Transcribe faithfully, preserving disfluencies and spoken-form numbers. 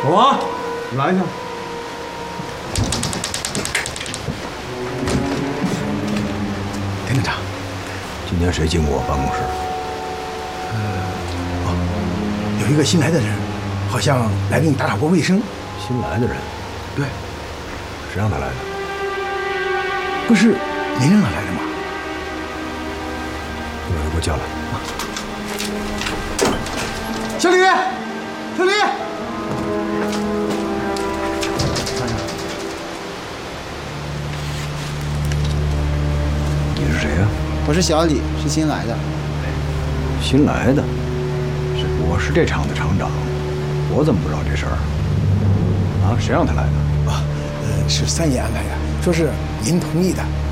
守啊，来一下。 田探长， 今天谁经过我办公室？ 呃，哦，有一个新来的人，好像来给你打扫过卫生。 新来的人？ 对。 谁让他来的？ 不是您让他来的吗？ 你把他给我叫来。 小李，小李。 你是谁呀？ 我是小李，是新来的。 新来的？是我是这厂的厂长，我怎么不知道这事儿？啊，谁让他来的？ 啊，呃，是三爷安排的，说是您同意的。